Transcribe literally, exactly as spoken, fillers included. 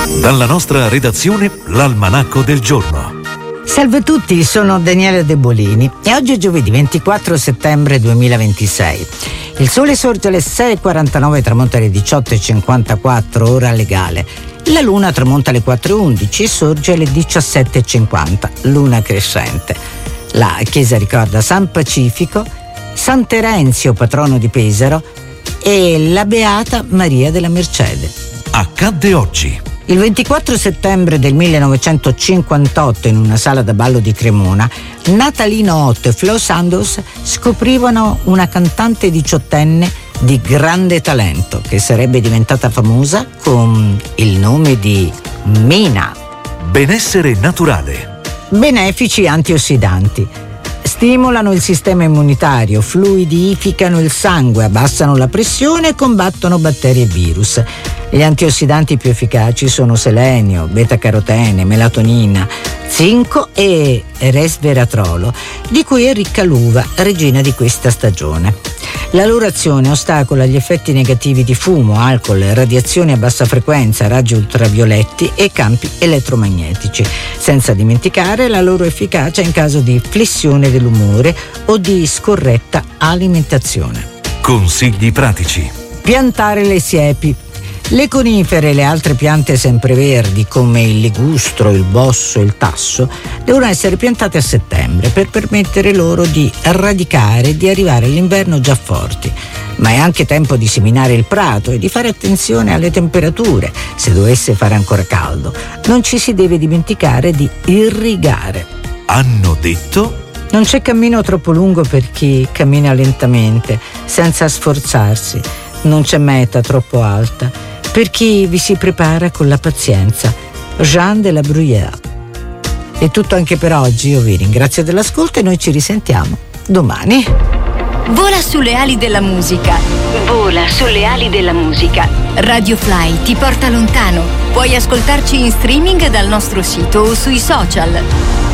Dalla nostra redazione, l'Almanacco del giorno. Salve a tutti, sono Daniele De Bolini e oggi è giovedì ventiquattro settembre duemilaventisei. Il sole sorge alle sei e quarantanove, tramonta alle diciotto e cinquantaquattro, ora legale. La luna tramonta alle quattro e undici e sorge alle diciassette e cinquanta, luna crescente. La chiesa ricorda San Pacifico, San Terenzio, patrono di Pesaro, e la Beata Maria della Mercede. Accadde oggi. Il ventiquattro settembre del millenovecentocinquantotto, in una sala da ballo di Cremona, Natalino Otto e Flo Sandoz scoprivano una cantante diciottenne di grande talento che sarebbe diventata famosa con il nome di Mina. Benessere naturale. Benefici antiossidanti. Stimolano il sistema immunitario, fluidificano il sangue, abbassano la pressione e combattono batteri e virus. Gli antiossidanti più efficaci sono selenio, beta-carotene, melatonina, zinco e resveratrolo, di cui è ricca l'uva, regina di questa stagione. La loro azione ostacola gli effetti negativi di fumo, alcol, radiazioni a bassa frequenza, raggi ultravioletti e campi elettromagnetici, senza dimenticare la loro efficacia in caso di flessione dell'umore o di scorretta alimentazione. Consigli pratici. Piantare le siepi. Le conifere e le altre piante sempreverdi come il ligustro, il bosso e il tasso devono essere piantate a settembre per permettere loro di radicare e di arrivare all'inverno già forti. Ma è anche tempo di seminare il prato e di fare attenzione alle temperature se dovesse fare ancora caldo. Non ci si deve dimenticare di irrigare. Hanno detto? Non c'è cammino troppo lungo per chi cammina lentamente, senza sforzarsi. Non c'è meta troppo alta per chi vi si prepara con la pazienza. Jean de la Bruyère. È tutto anche per oggi, io vi ringrazio dell'ascolto e noi ci risentiamo domani. Vola sulle ali della musica. Vola sulle ali della musica. Radio Fly ti porta lontano. Puoi ascoltarci in streaming dal nostro sito o sui social.